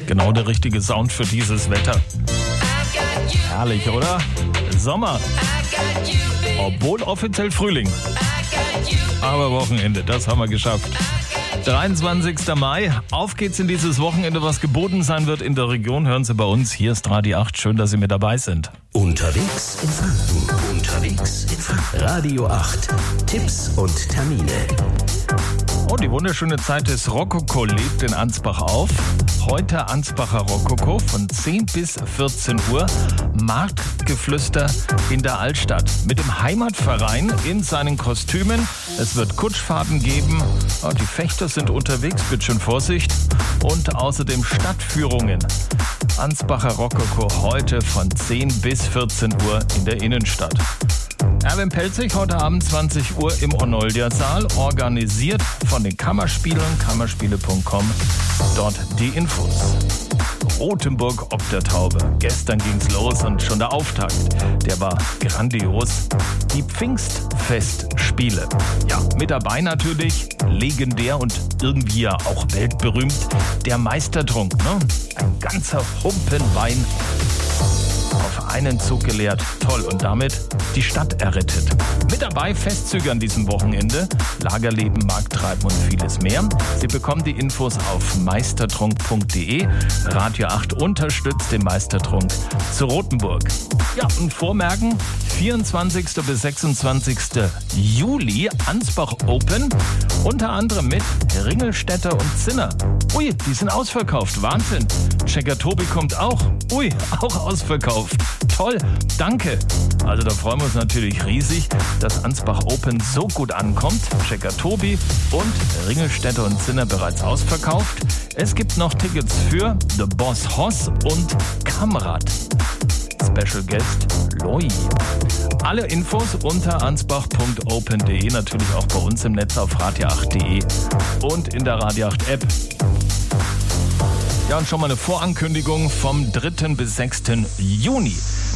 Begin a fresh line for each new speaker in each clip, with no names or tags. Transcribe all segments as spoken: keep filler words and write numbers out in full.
Genau der richtige Sound für dieses Wetter. Herrlich, oder? Sommer. Obwohl offiziell Frühling. Aber Wochenende, das haben wir geschafft. dreiundzwanzigster Mai. Auf geht's in dieses Wochenende, was geboten sein wird in der Region. Hören Sie bei uns. Hier ist Radio acht. Schön, dass Sie mit dabei sind.
Unterwegs in Franken. Unterwegs in Franken. Radio acht. Tipps und Termine.
Oh, die wunderschöne Zeit des Rokoko lebt in Ansbach auf. Heute Ansbacher Rokoko von zehn bis vierzehn Uhr. Marktgeflüster in der Altstadt. Mit dem Heimatverein in seinen Kostümen. Es wird Kutschfahrten geben. Oh, die Fechter sind unterwegs, bitte schön Vorsicht. Und außerdem Stadtführungen. Ansbacher Rokoko heute von zehn bis vierzehn Uhr in der Innenstadt. Erwin Pelzig heute Abend zwanzig Uhr im Onoldia-Saal, organisiert von den Kammerspielern, kammerspiele punkt com. Dort die Infos. Rothenburg ob der Taube. Gestern ging's los und schon der Auftakt, der war grandios. Die Pfingstfestspiele. Ja, mit dabei natürlich, legendär und irgendwie ja auch weltberühmt, der Meistertrunk. Ne? Ein ganzer Humpen Wein auf einen Zug geleert. Toll. Und damit die Stadt errettet. Mit dabei Festzüge an diesem Wochenende. Lagerleben, Markttreiben und vieles mehr. Sie bekommen die Infos auf meistertrunk punkt de. Radio acht unterstützt den Meistertrunk zu Rothenburg. Ja, und vormerken, vierundzwanzigsten bis sechsundzwanzigsten Juli Ansbach Open. Unter anderem mit Ringelstädter und Zinner. Ui, die sind ausverkauft. Wahnsinn. Checker Tobi kommt auch. Ui, auch ausverkauft. Toll, danke. Also da freuen wir uns natürlich riesig, dass Ansbach Open so gut ankommt. Checker Tobi und Ringelstädter und Zinner bereits ausverkauft. Es gibt noch Tickets für The Boss Hoss und Kamrad. Special Guest Loi. Alle Infos unter ansbach punkt open punkt de, natürlich auch bei uns im Netz auf radio acht punkt de und in der Radio acht App. Ja, und schon mal eine Vorankündigung vom dritten bis sechsten Juni.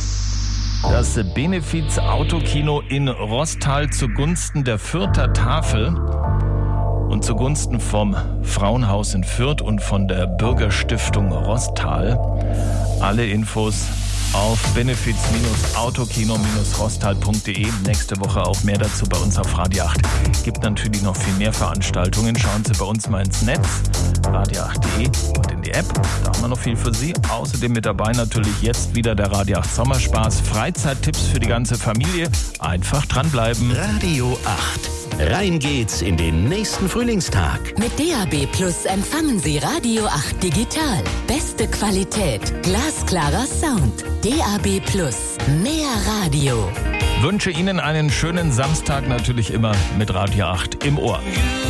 Das Benefiz Autokino in Rostal zugunsten der Fürther Tafel und zugunsten vom Frauenhaus in Fürth und von der Bürgerstiftung Rostal. Alle Infos auf benefiz autokino rostal punkt de. Nächste Woche auch mehr dazu bei uns auf Radio acht. Gibt natürlich noch viel mehr Veranstaltungen. Schauen Sie bei uns mal ins Netz, radio acht punkt de und in die App. Da haben wir noch viel für Sie. Außerdem mit dabei natürlich jetzt wieder der Radio acht Sommerspaß. Freizeittipps für die ganze Familie. Einfach dranbleiben.
Radio acht. Rein geht's in den nächsten Frühlingstag.
Mit D A B Plus empfangen Sie Radio acht digital. Beste Qualität, glasklarer Sound. D A B Plus, mehr Radio.
Wünsche Ihnen einen schönen Samstag, natürlich immer mit Radio acht im Ohr.